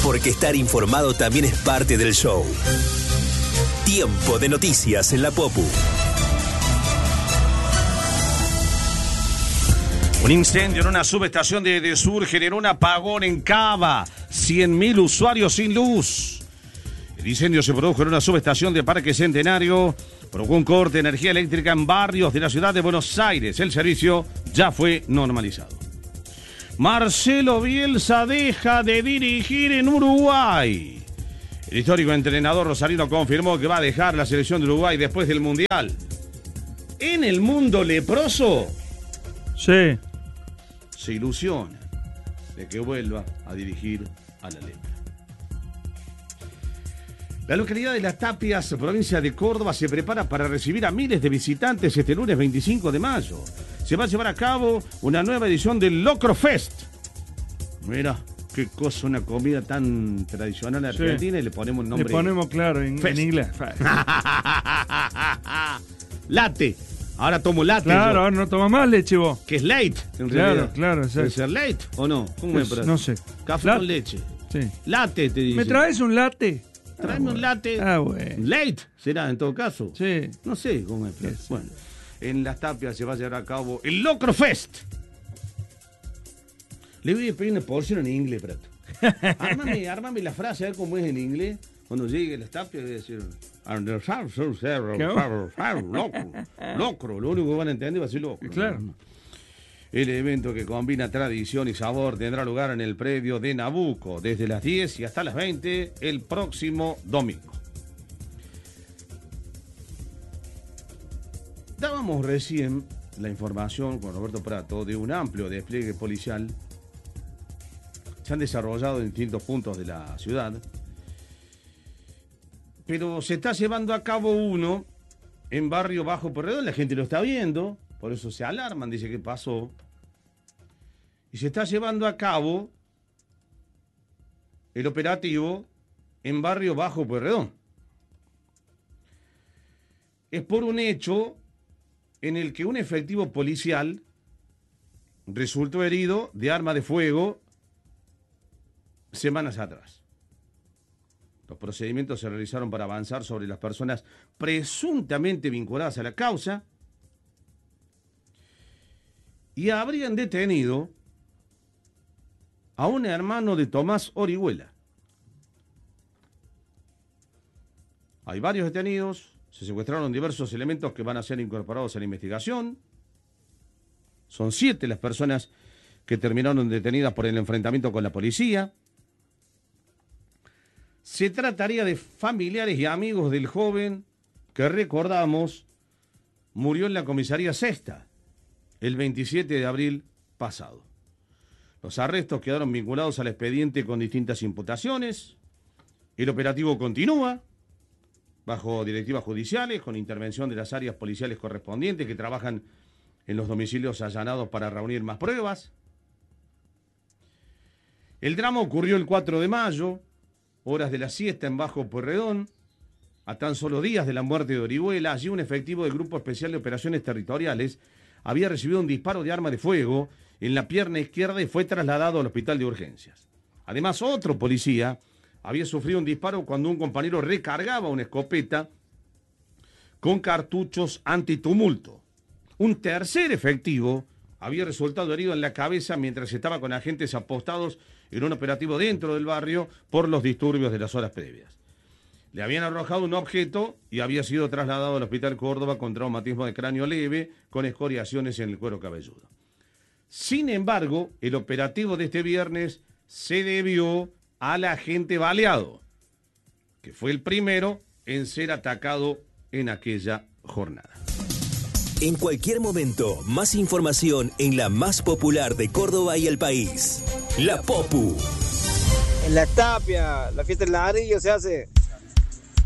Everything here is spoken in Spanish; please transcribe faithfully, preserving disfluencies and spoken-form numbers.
porque estar informado también es parte del show. Tiempo de noticias en la Popu. Un incendio en una subestación de Edesur generó un apagón en Cava. cien mil usuarios sin luz. El incendio se produjo en una subestación de Parque Centenario. Provocó un corte de energía eléctrica en barrios de la ciudad de Buenos Aires. El servicio ya fue normalizado. Marcelo Bielsa deja de dirigir en Uruguay. El histórico entrenador rosarino confirmó que va a dejar la selección de Uruguay después del Mundial. En el mundo leproso, Sí. se ilusiona de que vuelva a dirigir a la lepra. La localidad de Las Tapias, provincia de Córdoba, se prepara para recibir a miles de visitantes este lunes veinticinco de mayo. Se va a llevar a cabo una nueva edición del Locro Fest. Mira, qué cosa, una comida tan tradicional argentina, sí. Y le ponemos el nombre. Le ponemos, claro, en, en inglés. Latte. Ahora tomo latte. Claro, yo. ahora no toma más leche vos. Que es late, en Claro, realidad. claro, exacto. ¿Puede ser late o no? ¿Cómo Pues, me parece? no sé. Café Lat- con leche. Sí. Latte, te dice. ¿Me traes un latte? Tráeme Ah, un latte. Ah, bueno. Late, será en todo caso. Sí. No sé cómo es. Sí. Bueno, en Las Tapias se va a llevar a cabo el Locro Fest. Le voy a pedir una porción en inglés, Prato. Ármame, ármame la frase, a ver cómo es en inglés. Cuando llegue a Las Tapias, voy a decir... Locro. Locro. Lo único que van a entender va a ser locro. Claro. El evento, que combina tradición y sabor, tendrá lugar en el predio de Nabucco desde las diez y hasta las veinte el próximo domingo. Dábamos recién la información con Roberto Prato de un amplio despliegue policial. Se han desarrollado en distintos puntos de la ciudad, pero se está llevando a cabo uno en Barrio Bajo Pueyrredón. La gente lo está viendo, por eso se alarman, dice que pasó. Y se está llevando a cabo el operativo en Barrio Bajo Pueyrredón. Es por un hecho en el que un efectivo policial resultó herido de arma de fuego semanas atrás. Los procedimientos se realizaron para avanzar sobre las personas presuntamente vinculadas a la causa y habrían detenido a un hermano de Tomás Orihuela. Hay varios detenidos, se secuestraron diversos elementos que van a ser incorporados a la investigación. Son siete las personas que terminaron detenidas por el enfrentamiento con la policía. Se trataría de familiares y amigos del joven que, recordamos, murió en la comisaría Sexta el veintisiete de abril pasado. Los arrestos quedaron vinculados al expediente con distintas imputaciones. El operativo continúa bajo directivas judiciales, con intervención de las áreas policiales correspondientes que trabajan en los domicilios allanados para reunir más pruebas. El drama ocurrió el cuatro de mayo, horas de la siesta en Bajo Pueyrredón, a tan solo días de la muerte de Orihuela. Allí un efectivo del Grupo Especial de Operaciones Territoriales había recibido un disparo de arma de fuego en la pierna izquierda y fue trasladado al hospital de urgencias. Además, otro policía había sufrido un disparo cuando un compañero recargaba una escopeta con cartuchos antitumulto. Un tercer efectivo había resultado herido en la cabeza mientras estaba con agentes apostados en un operativo dentro del barrio por los disturbios de las horas previas. Le habían arrojado un objeto y había sido trasladado al Hospital Córdoba con traumatismo de cráneo leve, con escoriaciones en el cuero cabelludo. Sin embargo, el operativo de este viernes se debió al agente baleado, que fue el primero en ser atacado en aquella jornada. En cualquier momento, más información en la más popular de Córdoba y el país. La Popu. En La Tapia, la fiesta del ladrillo se hace.